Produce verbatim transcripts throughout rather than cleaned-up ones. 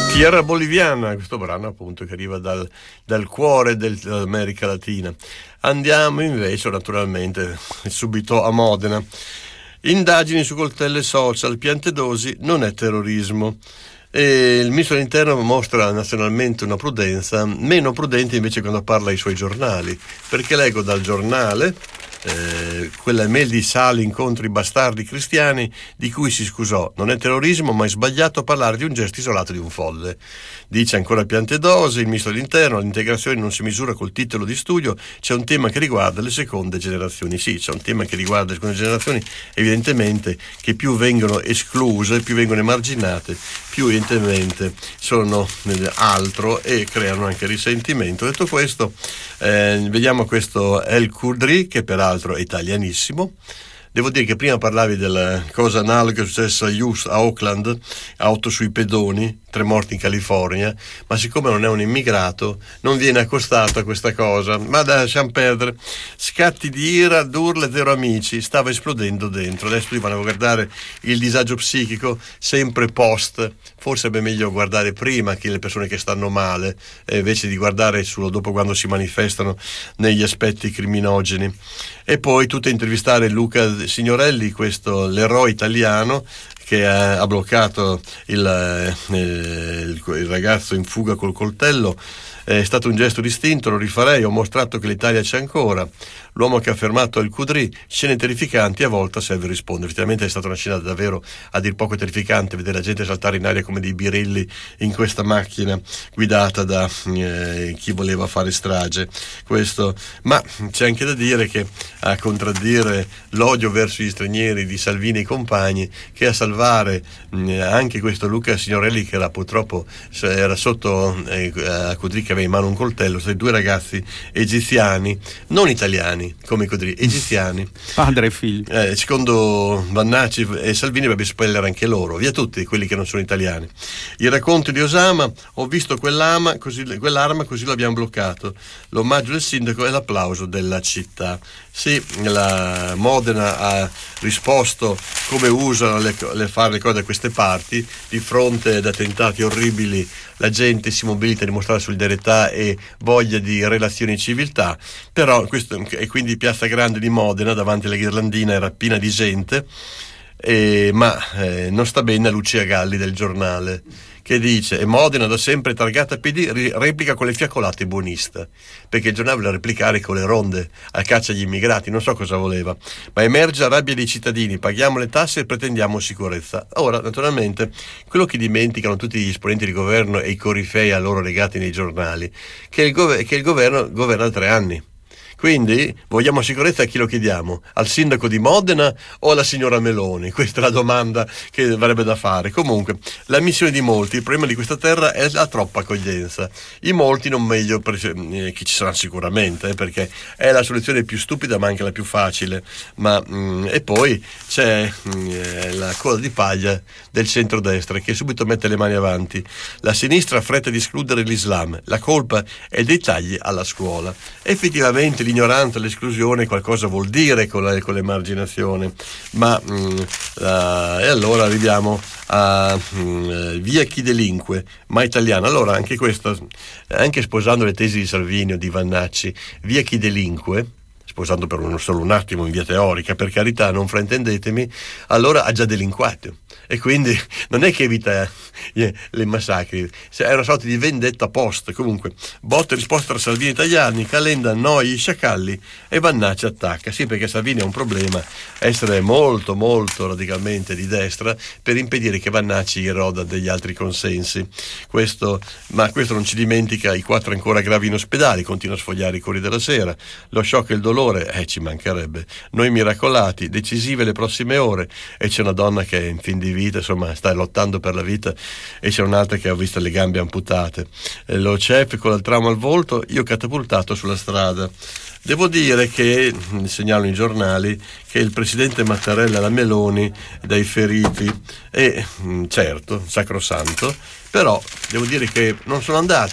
Tierra Boliviana, questo brano appunto che arriva dal, dal cuore del, dell'America Latina. Andiamo invece naturalmente subito a Modena. Indagini su coltelle social, Piantedosi non è terrorismo. E il ministro dell'Interno mostra nazionalmente una prudenza, meno prudente invece quando parla ai suoi giornali, perché leggo dal giornale Eh, quella mail di Sali incontri bastardi cristiani di cui si scusò. Non è terrorismo, ma è sbagliato parlare di un gesto isolato di un folle. Dice ancora Piantedosi, il ministro dell'Interno: l'integrazione non si misura col titolo di studio, c'è un tema che riguarda le seconde generazioni. Sì, c'è un tema che riguarda le seconde generazioni, evidentemente, che più vengono escluse, più vengono emarginate, più evidentemente sono altro e creano anche risentimento. Detto questo, eh, vediamo questo El Khudri, che peraltro è italianissimo. Devo dire che prima parlavi della cosa analoga successa a Hughes, a Oakland, auto sui pedoni, tre morti in California, ma siccome non è un immigrato non viene accostato a questa cosa. Ma lasciamo perdere. Scatti di ira, d'urla, zero amici, stava esplodendo dentro. Adesso li vanno a guardare il disagio psichico sempre post. Forse è meglio guardare prima che le persone che stanno male, eh, invece di guardare solo dopo, quando si manifestano negli aspetti criminogeni. E poi tutto a intervistare Luca Signorelli, questo l'eroe italiano che ha, ha bloccato il, eh, il, il ragazzo in fuga col coltello. È stato un gesto distinto, lo rifarei, ho mostrato che l'Italia c'è ancora. L'uomo che ha fermato El Khudri, scene terrificanti, a volte serve rispondere. Effettivamente è stata una scena davvero a dir poco terrificante, vedere la gente saltare in aria come dei birilli in questa macchina guidata da eh, chi voleva fare strage. Questo, ma c'è anche da dire che a contraddire l'odio verso gli stranieri di Salvini e compagni, che a salvare mh, anche questo Luca Signorelli, che era purtroppo era sotto eh, a Khudri, che aveva in mano un coltello, sono due ragazzi egiziani, non italiani come Khudri, egiziani, padre e figlio. Eh, secondo Vannacci e Salvini dovrebbe spoiler anche loro, via tutti quelli che non sono italiani. Il racconto di Osama: ho visto quell'arma, così, quell'arma, così l'abbiamo bloccato. L'omaggio del sindaco e l'applauso della città. Sì, la Modena ha risposto come usano le, le fare le cose da queste parti. Di fronte ad attentati orribili la gente si mobilita a dimostrare solidarietà e voglia di relazioni e civiltà. Però questo, e quindi Piazza Grande di Modena davanti alla Ghirlandina era piena di gente, eh, ma eh, non sta bene a Lucia Galli del Giornale, che dice: e Modena da sempre targata P D replica con le fiaccolate buonista, perché il giornale voleva replicare con le ronde a caccia agli immigrati, non so cosa voleva, ma emerge la rabbia dei cittadini, paghiamo le tasse e pretendiamo sicurezza. Ora, naturalmente, quello che dimenticano tutti gli esponenti di governo e i corifei a loro legati nei giornali, che il, gov- che il governo governa da tre anni. Quindi vogliamo sicurezza, a chi lo chiediamo? Al sindaco di Modena o alla signora Meloni? Questa è la domanda che avrebbe da fare. Comunque, la missione di molti, il problema di questa terra è la troppa accoglienza. I molti non meglio, per, eh, chi ci sarà sicuramente, eh, perché è la soluzione più stupida ma anche la più facile. Ma, mh, e poi c'è mh, la coda di paglia del centrodestra, che subito mette le mani avanti. La sinistra ha fretta di escludere l'Islam, la colpa è dei tagli alla scuola. Effettivamente l'ignoranza, l'esclusione qualcosa vuol dire con, la, con l'emarginazione, ma mh, uh, e allora arriviamo a mh, via chi delinque, ma italiana. Allora anche questo, anche sposando le tesi di Salvini o di Vannacci, via chi delinque, sposando per uno solo un attimo in via teorica, per carità, non fraintendetemi, allora ha già delinquato. E quindi non è che evita eh, le massacri, è una sorta di vendetta post. Comunque, botte e risposta tra Salvini e Tajani, Calenda noi sciacalli e Vannacci attacca. Sì, perché Salvini ha un problema, essere molto molto radicalmente di destra per impedire che Vannacci eroda degli altri consensi. Questo, ma questo non ci dimentica i quattro ancora gravi in ospedale, continua a sfogliare i Corrieri della Sera, lo shock e il dolore, eh ci mancherebbe, noi miracolati, decisive le prossime ore, e c'è una donna che è in fin di vita, insomma sta lottando per la vita, e c'è un'altra che ha visto le gambe amputate, e lo C E F con il trauma al volto, io catapultato sulla strada. Devo dire che, segnalo i giornali, che il presidente Mattarella e la Meloni dai feriti, e certo, sacrosanto, però devo dire che non sono andati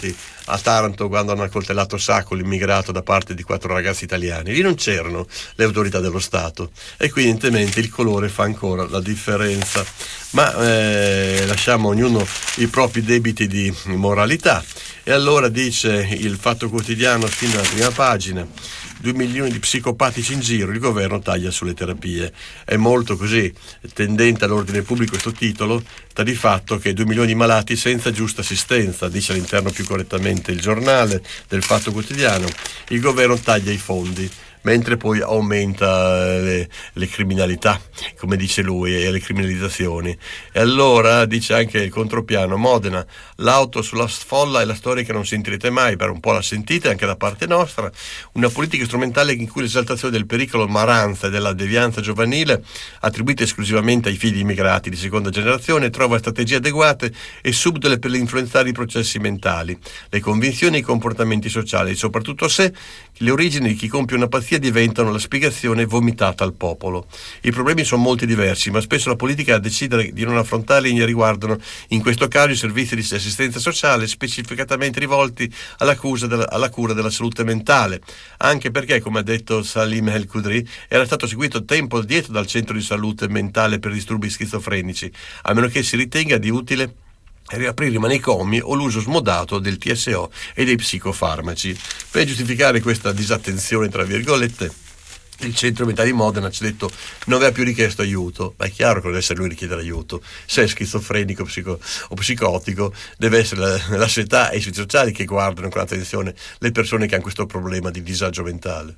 a Taranto quando hanno accoltellato Sacco, l'immigrato, da parte di quattro ragazzi italiani. Lì non c'erano le autorità dello Stato e quindi evidentemente il colore fa ancora la differenza. Ma eh, lasciamo ognuno i propri debiti di moralità. E allora dice il Fatto Quotidiano, fin dalla prima pagina: due milioni di psicopatici in giro, il governo taglia sulle terapie. È molto così tendente all'ordine pubblico questo titolo, sta di fatto che due milioni di malati senza giusta assistenza, dice all'interno più correttamente il giornale del Fatto Quotidiano. Il governo taglia i fondi, mentre poi aumenta le, le criminalità, come dice lui, e le criminalizzazioni. E allora dice anche il contropiano: Modena, l'auto sulla sfolla è la storia che non sentirete mai, per un po' la sentite anche da parte nostra, una politica strumentale in cui l'esaltazione del pericolo maranza e della devianza giovanile, attribuite esclusivamente ai figli immigrati di seconda generazione, trova strategie adeguate e subdole per influenzare i processi mentali, le convinzioni e i comportamenti sociali, soprattutto se le origini di chi compie una pazzia diventano la spiegazione vomitata al popolo. I problemi sono molti diversi, ma spesso la politica decide di non affrontarli e riguardano in questo caso i servizi di assistenza sociale specificatamente rivolti alla, della, alla cura della salute mentale, anche perché, come ha detto Salim El Kudri, era stato seguito tempo addietro dal centro di salute mentale per disturbi schizofrenici, a meno che si ritenga di utile riaprire i manicomi o l'uso smodato del T S O e dei psicofarmaci. Per giustificare questa disattenzione, tra virgolette, il centro mentale di Modena ci ha detto non aveva più richiesto aiuto. Ma è chiaro che non deve essere lui a richiedere aiuto. Se è schizofrenico psico, o psicotico, deve essere la, la società e i servizi sociali che guardano con attenzione le persone che hanno questo problema di disagio mentale.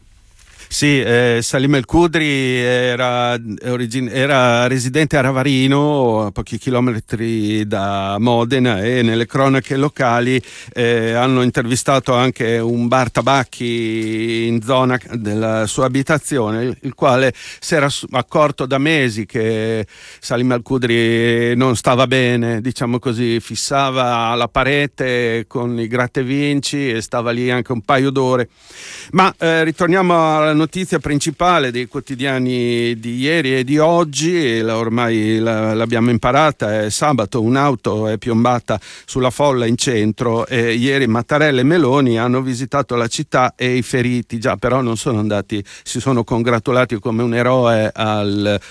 Sì, eh, Salim El Kudri era, origin- era residente a Ravarino, a pochi chilometri da Modena, e nelle cronache locali eh, hanno intervistato anche un bar tabacchi in zona della sua abitazione, il quale si era accorto da mesi che Salim El Kudri non stava bene, diciamo così, fissava la parete con i grattevinci e stava lì anche un paio d'ore. Ma eh, ritorniamo alla notizia principale dei quotidiani di ieri e di oggi, la, ormai la, l'abbiamo imparata. È sabato, un'auto è piombata sulla folla in centro e ieri Mattarella e Meloni hanno visitato la città e i feriti già però non sono andati, si sono congratulati come un eroe al,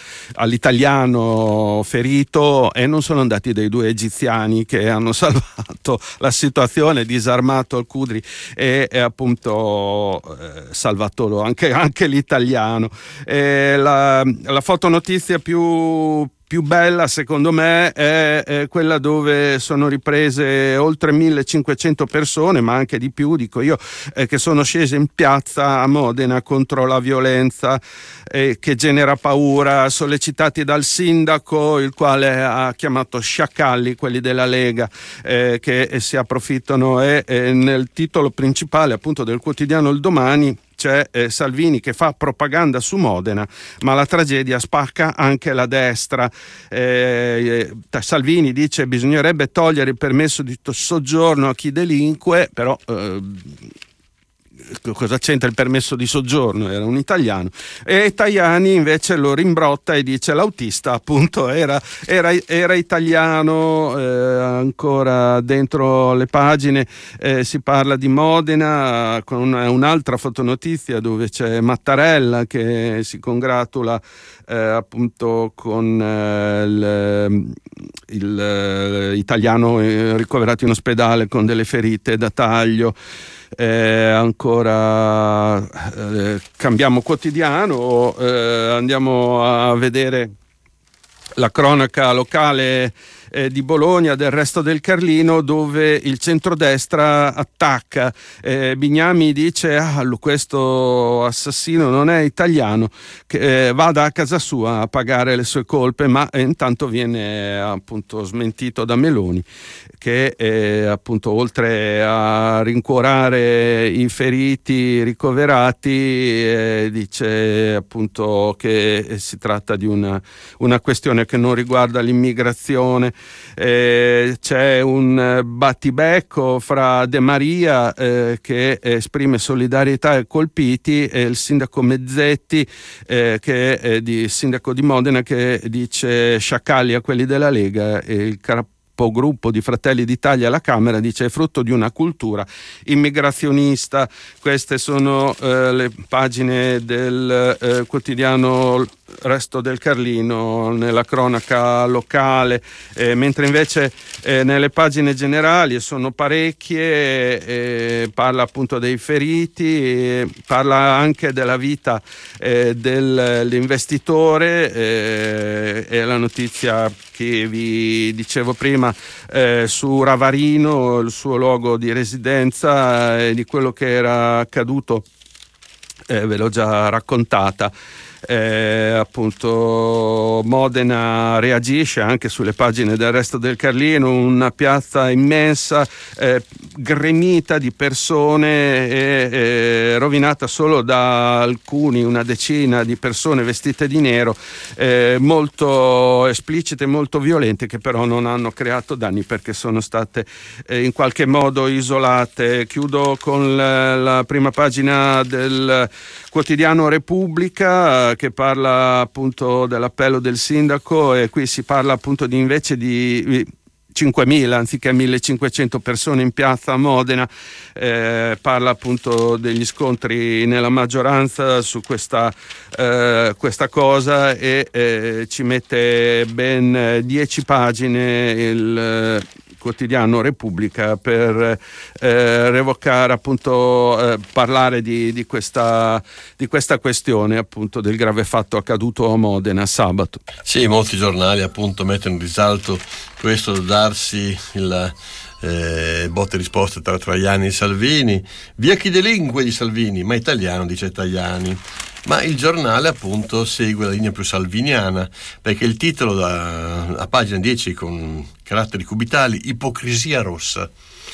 all'italiano ferito, e non sono andati dei due egiziani che hanno salvato la situazione, disarmato il Kudri e, e appunto eh, salvato anche anche l'italiano. Eh, la, la fotonotizia più più bella secondo me è, è quella dove sono riprese oltre millecinquecento persone, ma anche di più, dico io, eh, che sono scese in piazza a Modena contro la violenza eh, che genera paura, sollecitati dal sindaco, il quale ha chiamato sciacalli quelli della Lega eh, che si approfittano. E eh, nel titolo principale appunto del quotidiano Il Domani c'è eh, Salvini che fa propaganda su Modena, ma la tragedia spacca anche la destra. Eh, eh, Salvini dice bisognerebbe togliere il permesso di soggiorno a chi delinque, però eh, cosa c'entra il permesso di soggiorno? Era un italiano. E Tajani invece lo rimbrotta e dice l'autista appunto era, era, era italiano. Eh, ancora dentro le pagine eh, si parla di Modena con una, un'altra fotonotizia dove c'è Mattarella che si congratula eh, appunto con eh, il, il eh, italiano ricoverato in ospedale con delle ferite da taglio. Eh, ancora eh, cambiamo quotidiano, eh, andiamo a vedere la cronaca locale eh, di Bologna, del Resto del Carlino, dove il centrodestra attacca. eh, Bignami dice ah, questo assassino non è italiano, che eh, vada a casa sua a pagare le sue colpe, ma eh, intanto viene appunto smentito da Meloni, che eh, appunto oltre a rincuorare i feriti ricoverati eh, dice appunto che si tratta di una, una questione che non riguarda l'immigrazione. Eh, c'è un battibecco fra De Maria eh, che esprime solidarietà ai colpiti e il sindaco Mezzetti eh, che è di sindaco di Modena, che dice sciacalli a quelli della Lega, e il car- capogruppo di Fratelli d'Italia alla Camera, dice è frutto di una cultura immigrazionista. Queste sono eh, le pagine del eh, quotidiano Resto del Carlino nella cronaca locale, eh, mentre invece eh, nelle pagine generali, e sono parecchie, eh, parla appunto dei feriti, eh, parla anche della vita eh, dell'investitore, eh, e la notizia che vi dicevo prima eh, su Ravarino, il suo luogo di residenza, e eh, di quello che era accaduto eh, ve l'ho già raccontata. Eh, appunto Modena reagisce anche sulle pagine del Resto del Carlino, una piazza immensa, eh, gremita di persone e eh, rovinata solo da alcuni, una decina di persone vestite di nero, eh, molto esplicite, molto violente, che però non hanno creato danni perché sono state eh, in qualche modo isolate. Chiudo con la, la prima pagina del quotidiano Repubblica, che parla appunto dell'appello del sindaco, e qui si parla appunto di invece di cinquemila anziché millecinquecento persone in piazza a Modena. Eh, parla appunto degli scontri nella maggioranza su questa, eh, questa cosa, e eh, ci mette ben dieci pagine il quotidiano Repubblica per eh, revocare appunto eh, parlare di, di questa di questa questione appunto del grave fatto accaduto a Modena sabato. Sì, molti giornali appunto mettono in risalto questo da darsi il eh, botte e risposte tra Tajani e Salvini. Via chi delinque di Salvini, ma italiano, dice Tajani. Ma il giornale appunto segue la linea più salviniana, perché il titolo da, a pagina dieci con caratteri cubitali: ipocrisia rossa.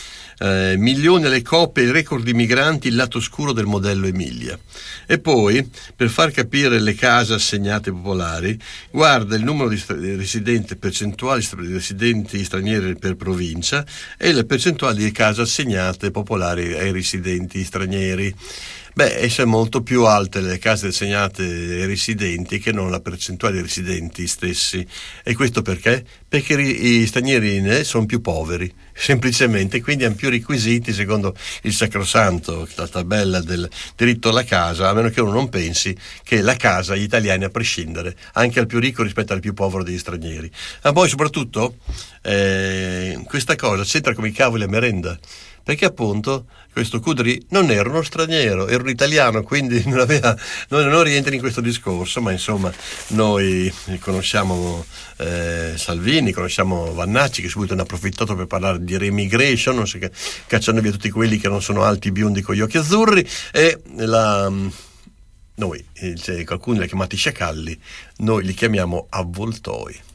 Eh, milioni alle coppe, il record di migranti, il lato oscuro del modello Emilia. E poi, per far capire le case assegnate popolari, guarda il numero di stra- residenti, percentuali di residenti stranieri per provincia e le percentuali di case assegnate popolari ai residenti stranieri. Beh, esse molto più alte le case assegnate ai residenti che non la percentuale dei residenti stessi. E questo perché? Perché i stranieri ne sono più poveri, semplicemente, quindi hanno più requisiti secondo il sacrosanto, la tabella del diritto alla casa, a meno che uno non pensi che la casa, gli italiani a prescindere, anche al più ricco rispetto al più povero degli stranieri. Ma poi soprattutto eh, questa cosa c'entra come i cavoli a merenda, perché appunto questo Cudry non era uno straniero, era un italiano, quindi non, aveva, non, non rientra in questo discorso. Ma insomma noi conosciamo eh, Salvini, conosciamo Vannacci, che subito ne ha approfittato per parlare di remigration, non so, che cacciando via tutti quelli che non sono alti, biondi con gli occhi azzurri, e la, noi, c'è qualcuno li ha chiamati sciacalli, noi li chiamiamo avvoltoi.